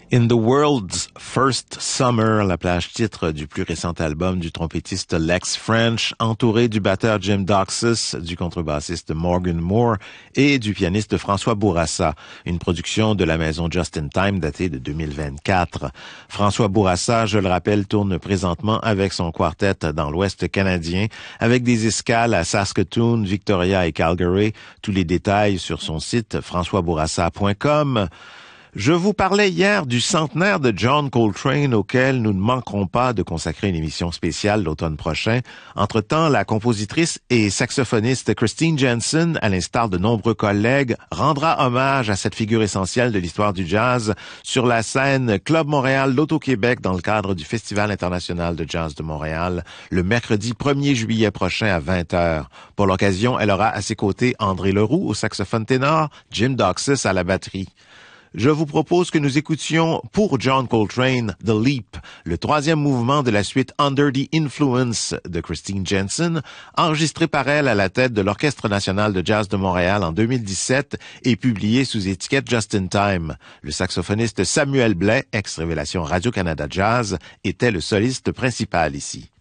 In the World's First Summer, la plage titre du plus récent album du trompettiste Lex French, entouré du batteur Jim Doxus, du contrebassiste Morgan Moore et du pianiste François Bourassa, une production de la maison Just in Time datée de 2024. François Bourassa, je le rappelle, tourne présentement avec son quartet dans l'Ouest canadien, avec des escales à Saskatoon, Victoria et Calgary. Tous les détails sur son site françoisbourassa.com. Je vous parlais hier du centenaire de John Coltrane auquel nous ne manquerons pas de consacrer une émission spéciale l'automne prochain. Entre-temps, la compositrice et saxophoniste Christine Jensen, à l'instar de nombreux collègues, rendra hommage à cette figure essentielle de l'histoire du jazz sur la scène Club Montréal l'Auto-Québec dans le cadre du Festival international de jazz de Montréal le mercredi 1er juillet prochain à 20h. Pour l'occasion, elle aura à ses côtés André Leroux au saxophone ténor, Jim Doxus à la batterie. Je vous propose que nous écoutions pour John Coltrane The Leap, le troisième mouvement de la suite Under the Influence de Christine Jensen, enregistré par elle à la tête de l'Orchestre national de jazz de Montréal en 2017 et publié sous étiquette Just in Time. Le saxophoniste Samuel Blais, ex-révélation Radio-Canada Jazz, était le soliste principal ici.